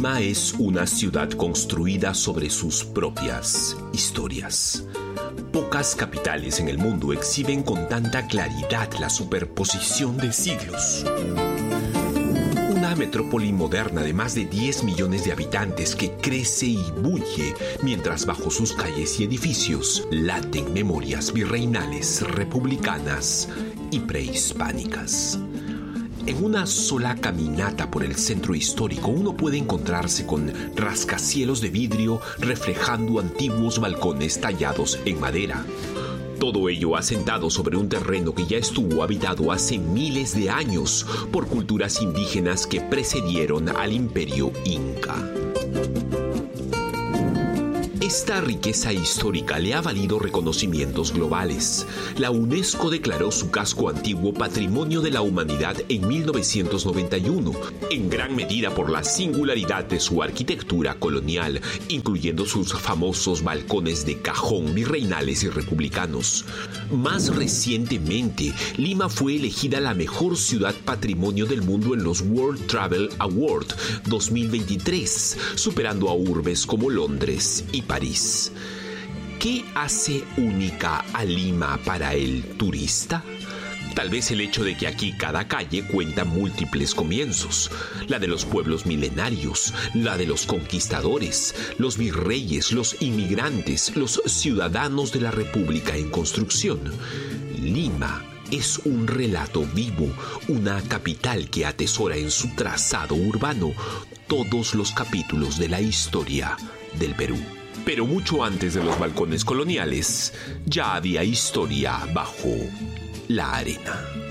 Lima es una ciudad construida sobre sus propias historias. Pocas capitales en el mundo exhiben con tanta claridad la superposición de siglos. Una metrópoli moderna de más de 10 millones de habitantes que crece y bulle mientras bajo sus calles y edificios laten memorias virreinales, republicanas y prehispánicas. En una sola caminata por el centro histórico uno puede encontrarse con rascacielos de vidrio reflejando antiguos balcones tallados en madera. Todo ello asentado sobre un terreno que ya estuvo habitado hace miles de años por culturas indígenas que precedieron al Imperio Inca. Esta riqueza histórica le ha valido reconocimientos globales. La UNESCO declaró su casco antiguo Patrimonio de la Humanidad en 1991, en gran medida por la singularidad de su arquitectura colonial, incluyendo sus famosos balcones de cajón virreinales y republicanos. Más recientemente, Lima fue elegida la mejor ciudad patrimonio del mundo en los World Travel Award 2023, superando a urbes como Londres y París. ¿Qué hace única a Lima para el turista? Tal vez el hecho de que aquí cada calle cuenta múltiples comienzos. La de los pueblos milenarios, la de los conquistadores, los virreyes, los inmigrantes, los ciudadanos de la República en construcción. Lima es un relato vivo, una capital que atesora en su trazado urbano todos los capítulos de la historia del Perú. Pero mucho antes de los balcones coloniales, ya había historia bajo la arena.